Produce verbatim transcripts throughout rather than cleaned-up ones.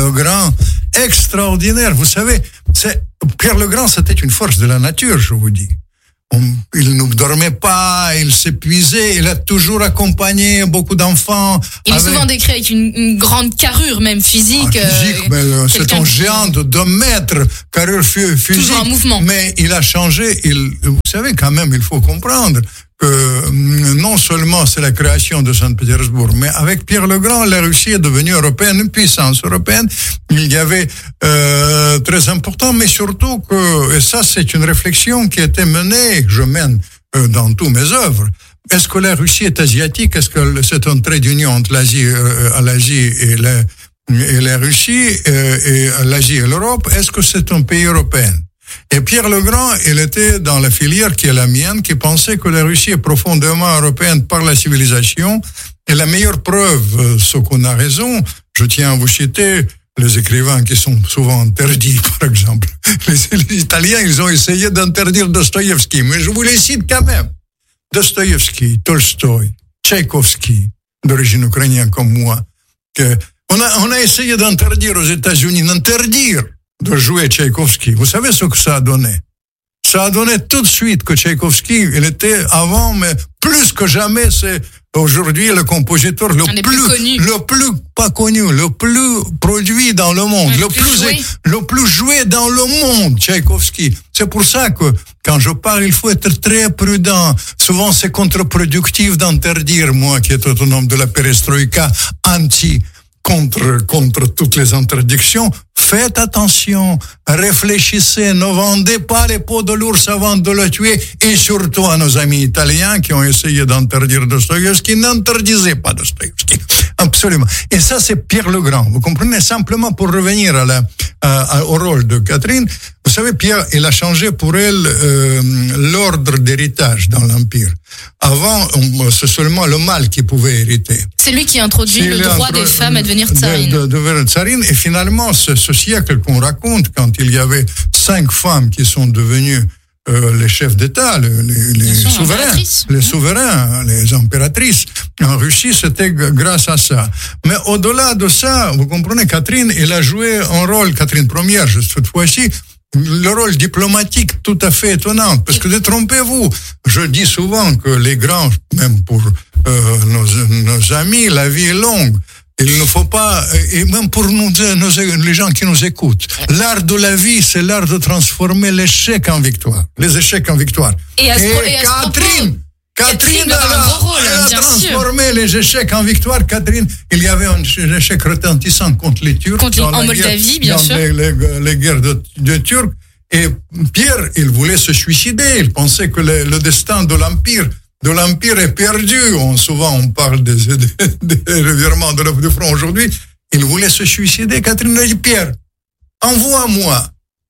Le Grand, extraordinaire. Vous savez, c'est, Pierre le Grand, c'était une force de la nature, je vous dis. On, il ne dormait pas, il s'épuisait, il a toujours accompagné beaucoup d'enfants. Il avec... est souvent décrit avec une, une grande carrure, même physique. Ah, physique, euh, mais euh, c'est un géant de deux mètres, carrure physique. Toujours en mouvement. Mais il a changé. Il, vous savez, quand même, il faut comprendre que non seulement c'est la création de Saint-Pétersbourg, mais avec Pierre le Grand, la Russie est devenue européenne, une puissance européenne. Il y avait euh, très important, mais surtout que, et ça c'est une réflexion qui a été menée, que je mène euh, dans tous mes œuvres. Est-ce que la Russie est asiatique? Est-ce que c'est un trait d'union entre l'Asie, euh, à l'Asie et la, et la Russie, euh, et l'Asie et l'Europe? Est-ce que c'est un pays européen? Et Pierre le Grand, il était dans la filière qui est la mienne, qui pensait que la Russie est profondément européenne par la civilisation. Et la meilleure preuve, ce qu'on a raison, je tiens à vous citer les écrivains qui sont souvent interdits, par exemple. Les, les Italiens, ils ont essayé d'interdire Dostoïevski, mais je vous les cite quand même. Dostoïevski, Tolstoï, Tchaïkovski, d'origine ukrainienne comme moi. Que on a, on a essayé d'interdire aux États-Unis, d'interdire de jouer Tchaïkovski. Vous savez ce que ça a donné? Ça a donné tout de suite que Tchaïkovski, il était avant, mais plus que jamais, c'est aujourd'hui le compositeur le plus, plus le plus pas connu, le plus produit dans le monde, le, le plus, plus le plus joué dans le monde, Tchaïkovski. C'est pour ça que quand je parle, il faut être très prudent. Souvent, c'est contre-productif d'interdire, moi qui est autonome de la perestroïka, anti contre contre toutes les interdictions. Faites attention, réfléchissez, ne vendez pas les peaux de l'ours avant de le tuer, et surtout à nos amis italiens qui ont essayé d'interdire Dostoïevski, n'interdisez pas Dostoïevski. Absolument. Et ça, c'est Pierre le Grand. Vous comprenez? Simplement pour revenir à la, à, au rôle de Catherine, vous savez, Pierre, il a changé pour elle euh, l'ordre d'héritage dans l'Empire. Avant, on, c'est seulement le mâle qui pouvait hériter. C'est lui qui a introduit le droit intro- des femmes à devenir tsarine. De, de, de tsarine. Et finalement, ce, ce siècle qu'on raconte, quand il y avait cinq femmes qui sont devenues euh, les chefs d'État, les, les, les souverains, les mmh. souverains, les impératrices en Russie, c'était g- grâce à ça. Mais au-delà de ça, vous comprenez, Catherine, elle a joué un rôle, Catherine Première, cette fois-ci, le rôle diplomatique tout à fait étonnant, parce que détrompez-vous, je dis souvent que les grands, même pour euh, nos, nos amis, la vie est longue. Il ne faut pas, et même pour nous, nos, les gens qui nous écoutent, l'art de la vie, c'est l'art de transformer l'échec en victoire, les échecs en victoire. Et, à ce, et, et à Catherine, Catherine, Catherine a, a, rôle, elle a transformé sûr. les échecs en victoire. Catherine, il y avait un échec retentissant contre les Turcs. Contre les, en Moldavie, guerre, bien dans sûr. Les, les, les guerres de, de Turcs. Et Pierre, il voulait se suicider. Il pensait que le, le destin de l'Empire de l'Empire est perdu. On, souvent, on parle des, des, des revirements de du front aujourd'hui. Il voulait se suicider. Catherine a dit, Pierre, envoie-moi.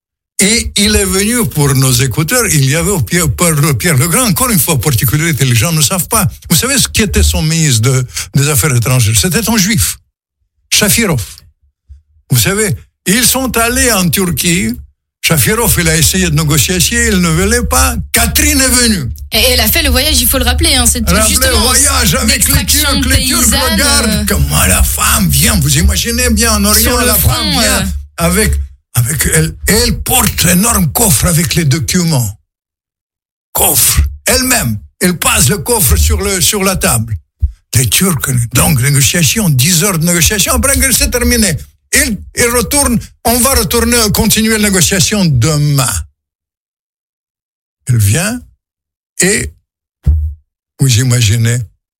Et il est venu pour nos écouteurs. Il y avait Pierre, Pierre le Grand, encore une fois, particularité, les gens ne savent pas. Vous savez ce qui était son ministre de, des Affaires étrangères? C'était un juif, Shafirov. Vous savez, ils sont allés en Turquie. Shafirov, il a essayé de négocier, il ne voulait pas. Catherine est venue. Et elle a fait le voyage, il faut le rappeler. Hein, c'est Rappelez justement le voyage avec les Turcs. Les Turcs regardent euh... comment la femme vient. Vous imaginez bien en Orient, la front, femme vient euh... avec, avec elle. Elle porte l'énorme coffre avec les documents. Coffre. Elle-même. Elle passe le coffre sur, le, sur la table. Les Turcs, donc, négociation, dix heures de négociation. Après, c'est terminé. Il, il retourne, on va retourner, continuer la négociation demain. Elle vient et, vous imaginez,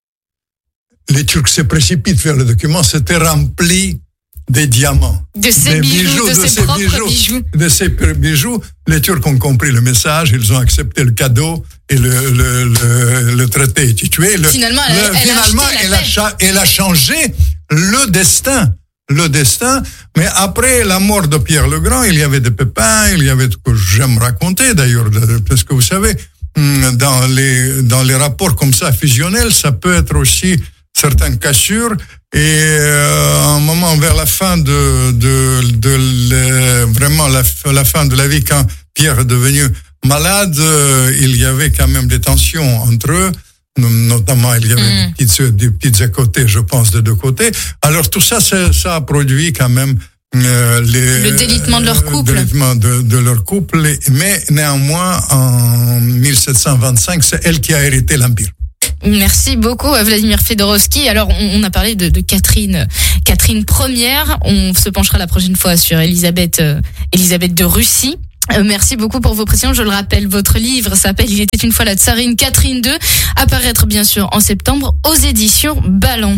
les Turcs se précipitent vers le document, c'était rempli des diamants. De ces bijoux, bijoux, de, de ses propres bijoux, bijoux. De ces bijoux. Les Turcs ont compris le message, ils ont accepté le cadeau et le, le, le, le traité est tué. Le, finalement, elle, le, elle, finalement a elle, a, elle a changé le destin. Le destin, mais après la mort de Pierre le Grand, il y avait des pépins, il y avait ce que j'aime raconter d'ailleurs, parce que vous savez, dans les dans les rapports comme ça fusionnels, ça peut être aussi certaines cassures. Et euh, à un moment vers la fin de de de, de vraiment la, la fin de la vie, quand Pierre est devenu malade, euh, il y avait quand même des tensions entre eux. Notamment, il y avait mmh. des, petites, des petites à côté, je pense, des deux côtés. Alors, tout ça, ça, ça a produit quand même euh, les, le délitement de leur couple. Le délitement de, de leur couple, mais néanmoins, en mille sept cent vingt-cinq, c'est elle qui a hérité l'Empire. Merci beaucoup, Vladimir Fedorovski. Alors, on, on a parlé de, de Catherine, Catherine Première. On se penchera la prochaine fois sur Élisabeth, euh, Élisabeth de Russie. Euh, merci beaucoup pour vos précisions. Je le rappelle, votre livre s'appelle « Il était une fois la tsarine Catherine deux », à paraître bien sûr en septembre aux éditions Ballant.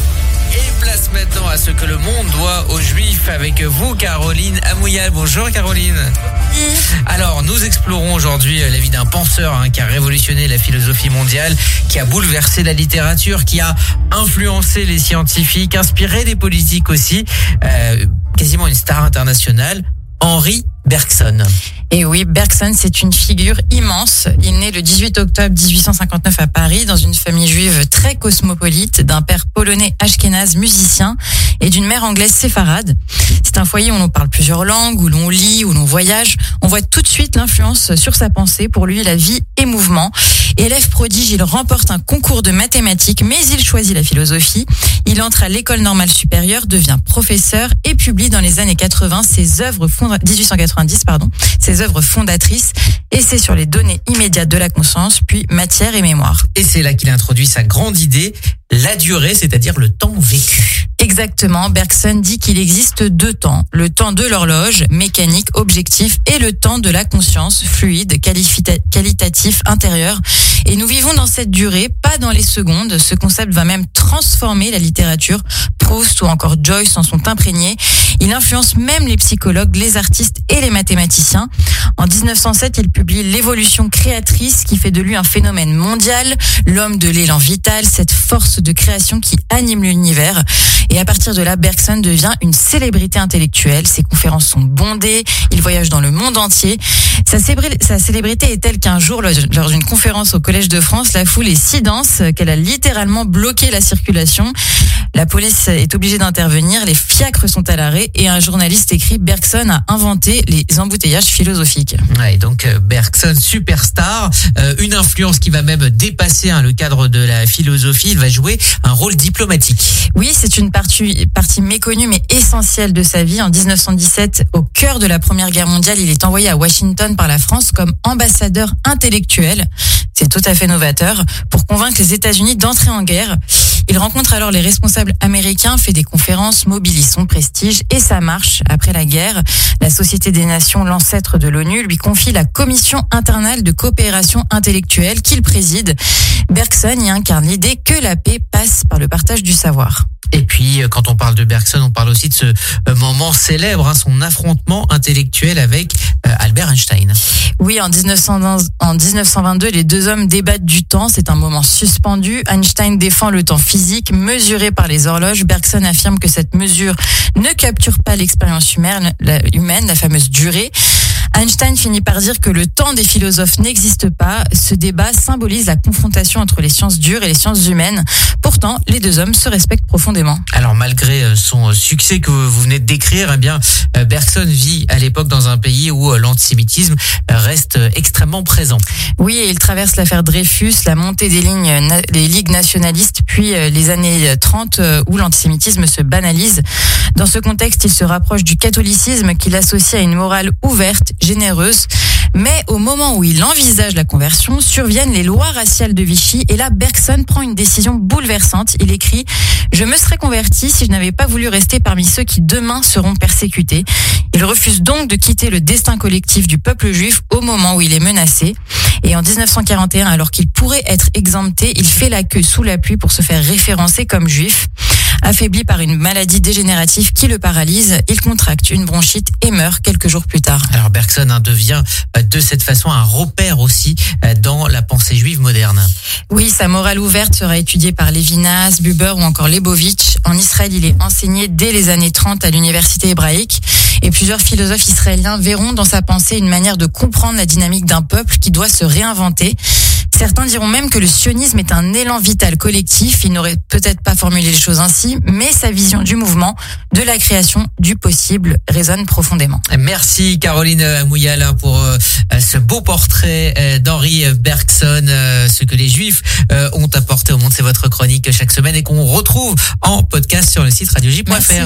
Et place maintenant à ce que le monde doit aux Juifs avec vous, Caroline Amouyal. Bonjour Caroline. Oui. Alors, nous explorons aujourd'hui la vie d'un penseur hein, qui a révolutionné la philosophie mondiale, qui a bouleversé la littérature, qui a influencé les scientifiques, inspiré des politiques aussi, euh, quasiment une star internationale, Henri Bergson. Et oui, Bergson, c'est une figure immense. Il naît le dix-huit octobre dix-huit cent cinquante-neuf à Paris dans une famille juive très cosmopolite, d'un père polonais ashkénaze musicien et d'une mère anglaise séfarade. C'est un foyer où l'on parle plusieurs langues, où l'on lit, où l'on voyage. On voit tout de suite l'influence sur sa pensée. Pour lui, la vie est mouvement. Élève prodige, il remporte un concours de mathématiques, mais il choisit la philosophie. Il entre à l'école normale supérieure, devient professeur et publie dans les années quatre-vingts ses œuvres fonda- dix-huit cent quatre-vingt-dix, pardon, ses œuvres fondatrices, Essais sur les données immédiates de la conscience, puis Matière et mémoire. Et c'est là qu'il introduit sa grande idée, la durée, c'est-à-dire le temps vécu. Exactement, Bergson dit qu'il existe deux temps, le temps de l'horloge, mécanique, objectif, et le temps de la conscience, fluide, qualifita- qualitatif, intérieur. Et nous vivons dans cette durée, pas dans les secondes. Ce concept va même transformer la littérature. Proust ou encore Joyce en sont imprégnés. Il influence même les psychologues, les artistes et les mathématiciens. En dix-neuf cent sept, il publie L'évolution créatrice qui fait de lui un phénomène mondial, l'homme de l'élan vital, cette force de création qui anime l'univers. Et à partir de là, Bergson devient une célébrité intellectuelle. Ses conférences sont bondées, il voyage dans le monde entier. Sa, célébri- sa célébrité est telle qu'un jour, lors d'une conférence au Collège de France, la foule est si dense qu'elle a littéralement bloqué la circulation. La police est obligée d'intervenir, les fiacres sont à l'arrêt et un journaliste écrit « Bergson a inventé les embouteillages philosophiques ». Ouais, donc euh, Bergson, superstar, euh, une influence qui va même dépasser hein, le cadre de la philosophie. Il va jouer un rôle diplomatique. Oui, c'est une partie, partie méconnue mais essentielle de sa vie. En dix-neuf cent dix-sept, au cœur de la Première Guerre mondiale, il est envoyé à Washington par la France comme ambassadeur intellectuel. C'est tout à fait novateur pour convaincre les États-Unis d'entrer en guerre. Il rencontre alors les responsables américains, fait des conférences, mobilise son prestige et ça marche. Après la guerre, la Société des Nations, l'ancêtre de l'ONU, lui confie la Commission internationale de coopération intellectuelle qu'il préside. Bergson y incarne l'idée que la paix passe par le partage du savoir. Et puis, quand on parle de Bergson, on parle aussi de ce moment célèbre, hein, son affrontement intellectuel avec euh, Albert Einstein. Oui, en dix-neuf cent vingt-deux, les deux hommes débattent du temps. C'est un moment suspendu. Einstein défend le temps physique mesuré par les horloges. Bergson affirme que cette mesure ne capture pas l'expérience humaine, la, humaine, la fameuse durée. Einstein finit par dire que le temps des philosophes n'existe pas. Ce débat symbolise la confrontation entre les sciences dures et les sciences humaines. Pourtant, les deux hommes se respectent profondément. Alors, malgré son succès que vous venez de décrire, eh bien, Bergson vit à l'époque dans un pays où l'antisémitisme reste extrêmement présent. Oui, et il traverse l'affaire Dreyfus, la montée des lignes, des ligues nationalistes, puis les années trente où l'antisémitisme se banalise. Dans ce contexte, il se rapproche du catholicisme qu'il associe à une morale ouverte, généreuse. Mais au moment où il envisage la conversion, surviennent les lois raciales de Vichy et là, Bergson prend une décision bouleversante. Il écrit « Je me serais converti si je n'avais pas voulu rester parmi ceux qui demain seront persécutés ». Il refuse donc de quitter le destin collectif du peuple juif au moment où il est menacé. Et en dix-neuf cent quarante et un, alors qu'il pourrait être exempté, il fait la queue sous la pluie pour se faire référencer comme juif. Affaibli par une maladie dégénérative qui le paralyse, il contracte une bronchite et meurt quelques jours plus tard. Alors Bergson hein, devient de cette façon un repère aussi dans la pensée juive moderne. Oui, sa morale ouverte sera étudiée par Lévinas, Buber ou encore Lebovitch. En Israël, il est enseigné dès les années trente à l'université hébraïque. Et plusieurs philosophes israéliens verront dans sa pensée une manière de comprendre la dynamique d'un peuple qui doit se réinventer. Certains diront même que le sionisme est un élan vital collectif. Il n'aurait peut-être pas formulé les choses ainsi, mais sa vision du mouvement, de la création, du possible résonne profondément. Merci Caroline Amouyal pour ce beau portrait d'Henri Bergson, ce que les Juifs ont apporté au monde. C'est votre chronique chaque semaine et qu'on retrouve en podcast sur le site radio j point f r.